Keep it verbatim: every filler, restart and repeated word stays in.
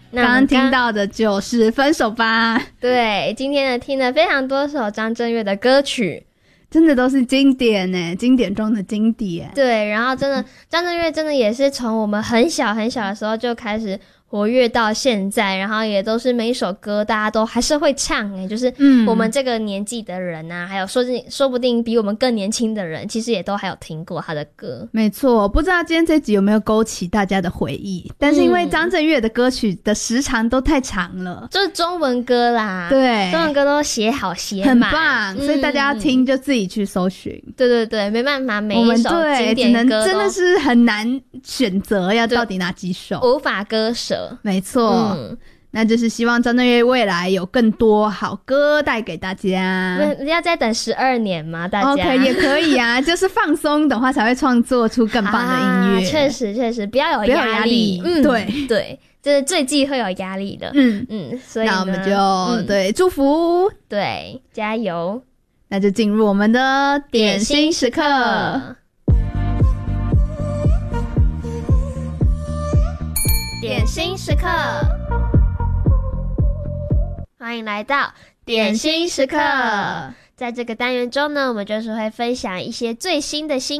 刚刚听到的就是分手吧。 对，今天呢听了非常多首张震岳的歌曲， 真的都是经典耶，经典中的经典。 对，然后真的张震岳真的也是从我们很小很小的时候就开始活跃到现在，然后也都是每一首歌大家都还是会唱诶，就是我们这个年纪的人啊、嗯、还有说说不定比我们更年轻的人其实也都还有听过他的歌。 没错，不知道今天这集有没有勾起大家的回忆，但是因为张震岳的歌曲的时长都太长了、 嗯、就是中文歌啦， 对， 中文歌都写好写满， 很棒、嗯、所以大家要听就自己去搜寻。 对对对，没办法，每一首经典歌都真的是很难选择要到底哪几首， 无法割舍。 没错、嗯、那就是希望张震岳未来有更多好歌带给大家。 要再等十二年吗？大家 OK 也可以啊就是放松的话才会创作出更棒的音乐。 确、啊、实确实不要有压力， 嗯，对对，这是最忌会有压力的。 嗯嗯，所以呢那我们就、 嗯、 对祝福， 对，加油。 那就进入我们的点心时刻。 点心时刻，欢迎来到点心时刻。在这个单元中呢，我们就是会分享一些最新的新